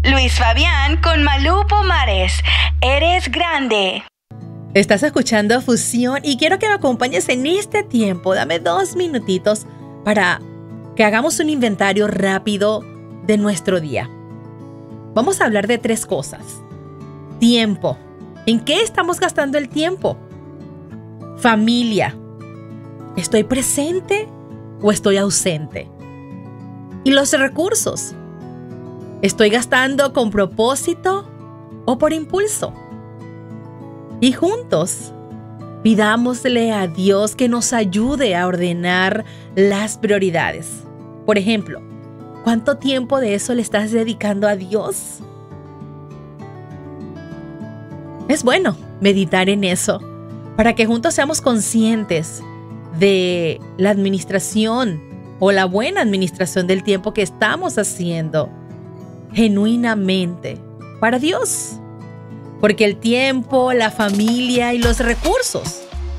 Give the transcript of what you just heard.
Luis Fabián con Malú Pomares. Eres grande. Estás escuchando Fusión y quiero que me acompañes en este tiempo. Dame 2 minutitos para que hagamos un inventario rápido de nuestro día. Vamos a hablar de 3 cosas. Tiempo. ¿En qué estamos gastando el tiempo? Familia. ¿Estoy presente o estoy ausente? Y los recursos. ¿Estoy gastando con propósito o por impulso? Y juntos, pidámosle a Dios que nos ayude a ordenar las prioridades. Por ejemplo, ¿cuánto tiempo de eso le estás dedicando a Dios? Es bueno meditar en eso para que juntos seamos conscientes de la administración o la buena administración del tiempo que estamos haciendo genuinamente para Dios. Porque el tiempo, la familia y los recursos